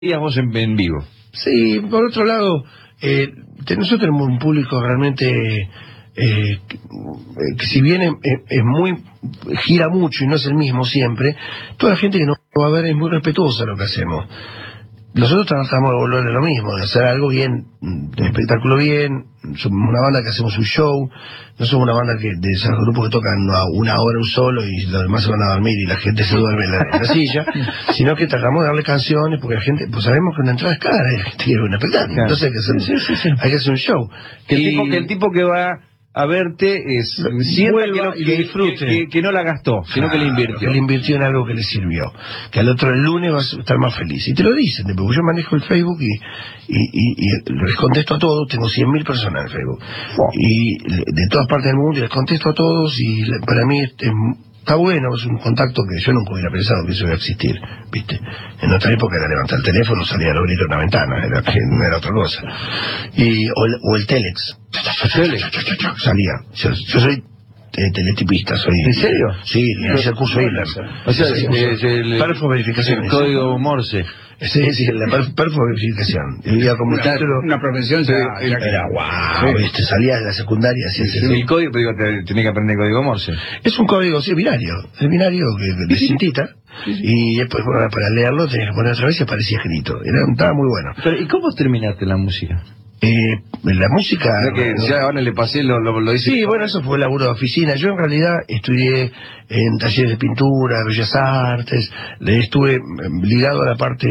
Íbamos en vivo. Sí, por otro lado, nosotros tenemos un público realmente que si bien es muy, gira mucho y no es el mismo siempre, toda la gente que nos va a ver es muy respetuosa de lo que hacemos. Nosotros tratamos de volver a lo mismo, de hacer algo bien, de espectáculo bien. Somos una banda que hacemos un show, no somos una banda de esos grupos que tocan una hora un solo y los demás se van a dormir y la gente se duerme en la silla, sino que tratamos de darle canciones porque la gente, pues sabemos que una entrada es cara y la gente quiere un espectáculo, claro. Entonces hay que hacer un show. Que el tipo que va a verte sienta que disfrute, que no la gastó, sino que le invirtió. Que le invirtió en algo que le sirvió. Que al otro el lunes va a estar más feliz. Y te lo dicen, porque yo manejo el Facebook y les contesto a todos, tengo 100.000 personas en el Facebook. Y de todas partes del mundo y les contesto a todos y para mí está bueno, es un contacto que yo nunca hubiera pensado que eso iba a existir, ¿viste? En otra época era levantar el teléfono, salía a abrir una ventana, era otra cosa. O el Telex. Salía. Yo soy teletipista, soy... ¿En serio? Sí, hice el curso Hitler. O sea, el código Morse. Sí, la perfo-verificación. Una profesión era guau, ¿viste? Salía de la secundaria. El código, pero digo, tenía que aprender código Morse. Es un código, sí, binario. El binario de cintita. Y después, bueno, para leerlo tenías que poner otra vez y aparecía escrito. Estaba muy bueno. Pero, ¿y cómo terminaste la música? La música... Ya ahora le pasé, lo hice... Sí, bueno, eso fue el laburo de oficina. Yo en realidad estudié en talleres de pintura, bellas artes, estuve ligado a la parte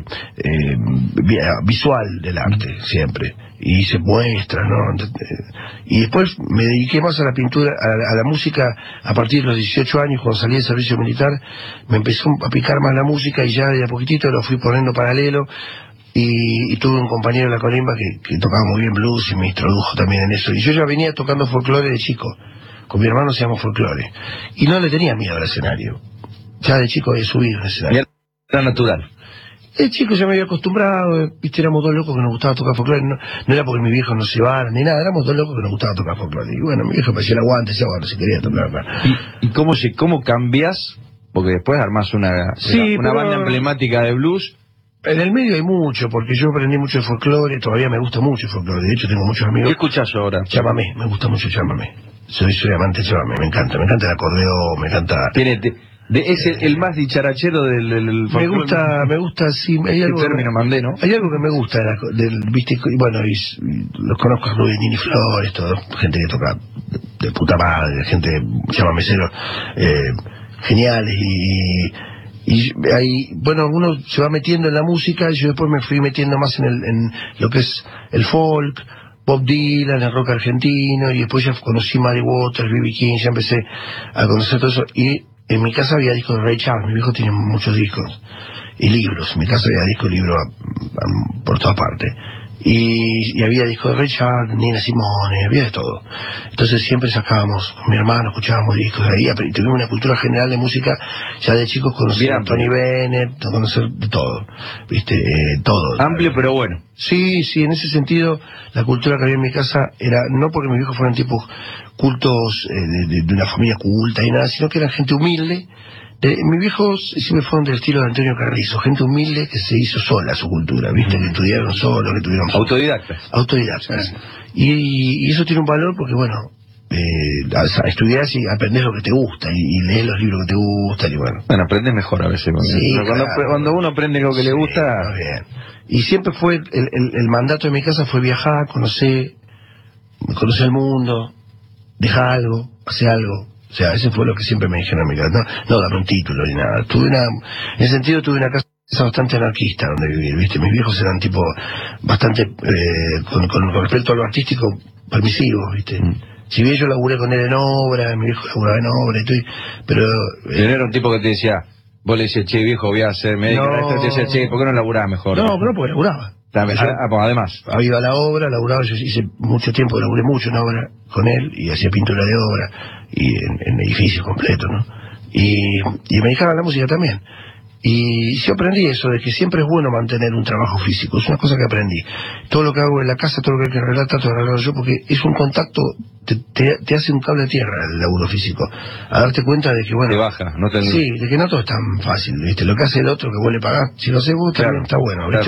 visual del arte, siempre. Y hice muestras, ¿no? Y después me dediqué más a la pintura, a la música, a partir de los 18 años, cuando salí del servicio militar, me empezó a picar más la música y ya de a poquitito lo fui poniendo paralelo. Y tuve un compañero en la colimba que tocaba muy bien blues y me introdujo también en eso. Y yo ya venía tocando folclore de chico. Con mi hermano hacíamos folclore. Y no le tenía miedo al escenario. Ya de chico había subido al escenario. Era natural. De chico ya me había acostumbrado, viste, éramos dos locos que nos gustaba tocar folclore. No era porque mi viejo nos llevara ni nada, éramos dos locos que nos gustaba tocar folclore. Y bueno, mi viejo me hacía el aguante, decía, bueno, si quería tocar. ¿Y cómo cambias? Porque después armás una banda emblemática de blues. En el medio hay mucho, porque yo aprendí mucho de folclore, todavía me gusta mucho el folclore, de hecho tengo muchos amigos. ¿Qué escuchás ahora? Chámame, me gusta mucho Chámame. Soy amante de Chámame, me encanta el acordeón, me encanta... Es el más dicharachero del folclore. Me gusta, sí, hay algo... término mandé, ¿no? Hay algo que me gusta, viste, bueno, los conozco a Nini Flores, todo, gente que toca de puta madre, gente, chamameceros, geniales y ahí, bueno, uno se va metiendo en la música y yo después me fui metiendo más en lo que es el folk, Bob Dylan, el rock argentino, y después ya conocí Muddy Waters, B.B. King, ya empecé a conocer todo eso. Y en mi casa había discos de Ray Charles, mi viejo tiene muchos discos y libros, en mi casa había discos y libros por todas partes. Y había discos de Ray Charles, Nina Simone, había de todo. Entonces siempre sacábamos, con mi hermano escuchábamos discos de ahí, tuvimos una cultura general de música, ya de chicos conocían a Tony Bennett, conocer de todo, viste, todo. Amplio pero bueno. Sí, en ese sentido, la cultura que había en mi casa era, no porque mis viejos fueran tipos cultos, de una familia culta y nada, sino que eran gente humilde. Mis viejos siempre fueron del estilo de Antonio Carrizo, gente humilde que se hizo sola su cultura, ¿viste? Que estudiaron solo, que tuvieron... Autodidactas. Y eso tiene un valor porque, bueno, estudiás y aprendés lo que te gusta, y lees los libros que te gustan, y bueno. Bueno, aprendes mejor a veces. Sí, cuando uno aprende lo que le gusta... Bien. Y siempre fue, el mandato de mi casa fue viajar, conocer el mundo, dejar algo, hacer algo. O sea, ese fue lo que siempre me dijeron en mi casa. No dame un título ni nada. En ese sentido tuve una casa bastante anarquista donde vivir, ¿viste? Mis viejos eran tipo bastante, con respecto a lo artístico, permisivos, ¿viste? Si bien yo laburé con él en obra, mi viejo laburaba en obra y todo, pero... no era un tipo que te decía, vos le decías, che, viejo, voy a hacer médico, te decía, che, ¿por qué no laburás mejor? No, porque laburaba. Además. Iba a la obra, laburaba, yo hice mucho tiempo, laburé mucho en obra con él, y hacía pintura de obra, y en edificios completos, ¿no? Y me dedicaba a la música también. Y yo aprendí eso, de que siempre es bueno mantener un trabajo físico, es una cosa que aprendí. Todo lo que hago en la casa, todo lo que relato, todo lo que hago yo, porque es un contacto, te hace un cable a tierra el laburo físico. A darte cuenta de que, bueno... Te baja, no te... Sí, de que no todo es tan fácil, ¿viste? Lo que hace el otro que vos le pagás, si lo haces vos, también está bueno, ¿viste?